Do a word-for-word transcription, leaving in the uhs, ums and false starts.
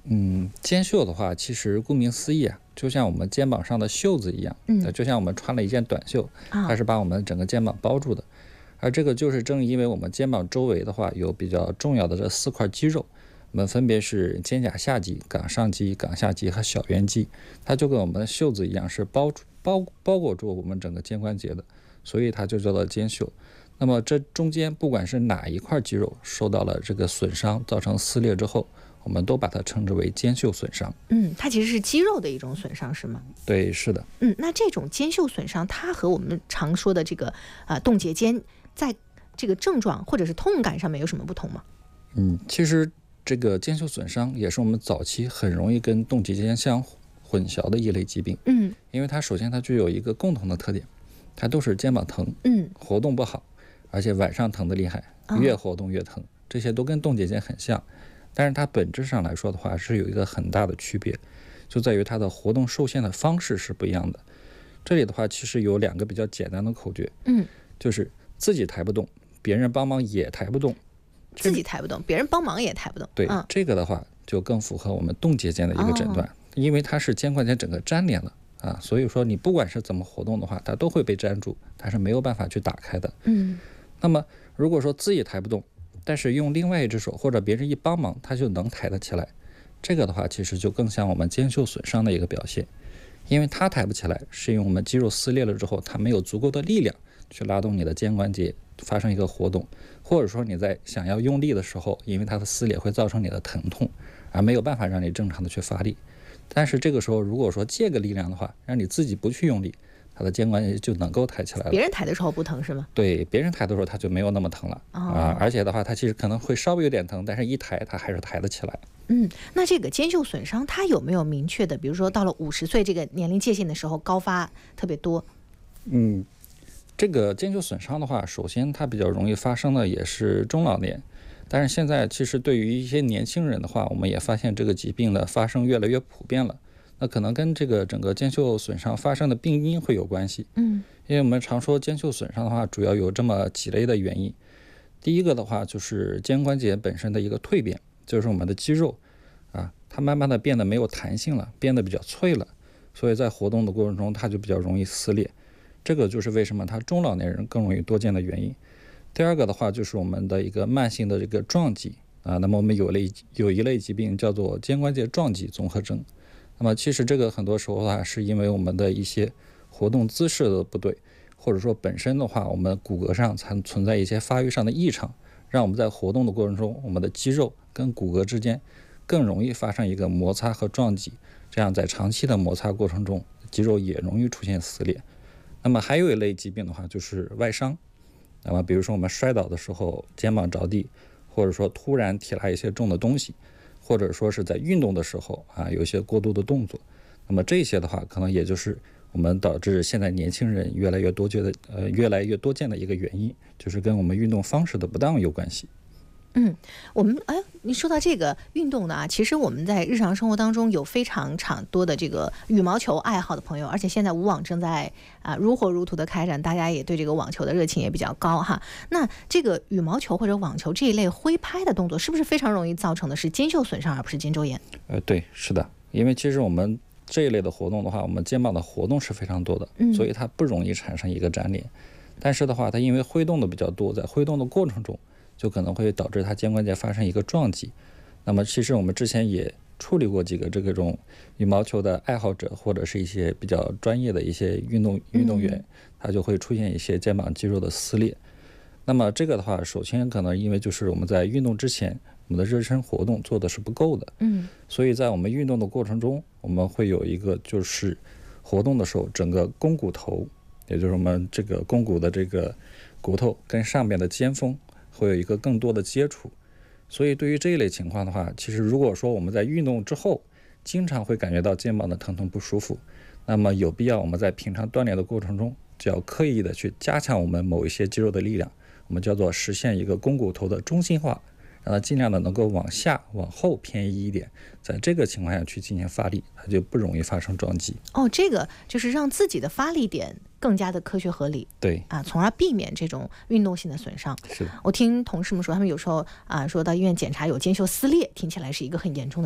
嗯，肩袖的话，其实顾名思义啊，就像我们肩膀上的袖子一样， 嗯， 就像我们穿了一件短袖， 啊， 它是把我们整个肩膀包住的。而这个就是正因为我们肩膀周围的话有比较重要的这四块肌肉，我们分别是肩胛下肌、冈上肌、冈下肌和小圆肌，它就跟我们的袖子一样，是包包包裹住我们整个肩关节的，所以它就叫做肩袖。那么这中间不管是哪一块肌肉受到了这个损伤，造成撕裂之后，我们都把它称之为肩袖损伤。 嗯，它其实是肌肉的一种损伤，是吗？ 对，是的。 嗯，那这种肩袖损伤，它和我们常说的这个呃冻结肩，在这个症状或者是痛感上面有什么不同吗？ 嗯，其实这个肩袖损伤也是我们早期很容易跟冻结肩相混淆的一类疾病。 嗯， 因为它首先它具有一个共同的特点，它都是肩膀疼， 嗯， 活动不好，而且晚上疼得厉害，越活动越疼，这些都跟冻结肩很像。但是它本质上来说的话，是有一个很大的区别，就在于它的活动受限的方式是不一样的。这里的话，其实有两个比较简单的口诀， 嗯， 就是自己抬不动，别人帮忙也抬不动。 自己抬不动，别人帮忙也抬不动。 对， 嗯、 这个的话就更符合我们冻结肩的一个诊断，哦、因为它是肩关节整个粘连了啊，所以说你不管是怎么活动的话，它都会被粘住，它是没有办法去打开的。 嗯， 那么如果说自己抬不动，但是用另外一只手或者别人一帮忙，它就能抬得起来。这个的话，其实就更像我们肩袖损伤的一个表现，因为它抬不起来，是因为我们肌肉撕裂了之后，它没有足够的力量去拉动你的肩关节发生一个活动，或者说你在想要用力的时候，因为它的撕裂会造成你的疼痛，而没有办法让你正常的去发力。但是这个时候，如果说借个力量的话，让你自己不去用力，它的肩关节就能够抬起来了。 别人抬的时候不疼是吗？ 对，别人抬的时候它就没有那么疼了、哦、啊，而且的话，它其实可能会稍微有点疼，但是一抬它还是抬得起来。 嗯，那这个肩袖损伤它有没有明确的，比如说到了五十岁这个年龄界限的时候高发特别多？ 嗯，这个肩袖损伤的话，首先它比较容易发生的也是中老年，但是现在其实对于一些年轻人的话，我们也发现这个疾病的发生越来越普遍了。那可能跟这个整个肩袖损伤发生的病因会有关系。 嗯， 因为我们常说肩袖损伤的话，主要有这么几类的原因。第一个的话就是肩关节本身的一个蜕变，就是我们的肌肉啊，它慢慢的变得没有弹性了，变得比较脆了，所以在活动的过程中它就比较容易撕裂。这个就是为什么它中老年人更容易多见的原因。第二个的话就是我们的一个慢性的这个撞击啊，那么我们有类有一类疾病叫做肩关节撞击综合征。那么其实这个很多时候的话，是因为我们的一些活动姿势的不对，或者说本身的话，我们骨骼上才存在一些发育上的异常，让我们在活动的过程中，我们的肌肉跟骨骼之间更容易发生一个摩擦和撞击，这样在长期的摩擦过程中，肌肉也容易出现撕裂。那么还有一类疾病的话，就是外伤。那么比如说我们摔倒的时候，肩膀着地，或者说突然提拉一些重的东西，或者说是在运动的时候啊，有一些过度的动作，那么这些的话，可能也就是我们导致现在年轻人越来越多觉得呃越来越多见的一个原因，就是跟我们运动方式的不当有关系。 嗯，我们哎，你说到这个运动的啊，其实我们在日常生活当中有非常常多的这个羽毛球爱好的朋友，而且现在无网正在啊如火如荼的开展，大家也对这个网球的热情也比较高哈。那这个羽毛球或者网球这一类挥拍的动作，是不是非常容易造成的是肩袖损伤，而不是肩周炎？ 呃，对，是的，因为其实我们这一类的活动的话，我们肩膀的活动是非常多的，嗯、所以它不容易产生一个粘连。但是的话，它因为挥动的比较多，在挥动的过程中，就可能会导致它肩关节发生一个撞击。那么其实我们之前也处理过几个这个种羽毛球的爱好者，或者是一些比较专业的一些运动运动员，他就会出现一些肩膀肌肉的撕裂。那么这个的话，首先可能因为就是我们在运动之前，我们的热身活动做的是不够的，嗯，所以在我们运动的过程中，我们会有一个就是活动的时候，整个肱骨头，也就是我们这个肱骨的这个骨头跟上面的肩峰会有一个更多的接触。所以对于这一类情况的话，其实如果说我们在运动之后经常会感觉到肩膀的疼痛不舒服，那么有必要我们在平常锻炼的过程中就要刻意的去加强我们某一些肌肉的力量，我们叫做实现一个肱骨头的中心化，让它尽量的能够往下往后偏移一点，在这个情况下去进行发力，它就不容易发生撞击。 哦，这个就是让自己的发力点更加的科学合理， 对啊，从而避免这种运动性的损伤。 是的， 我听同事们说，他们有时候啊说到医院检查有肩袖撕裂，听起来是一个很严重的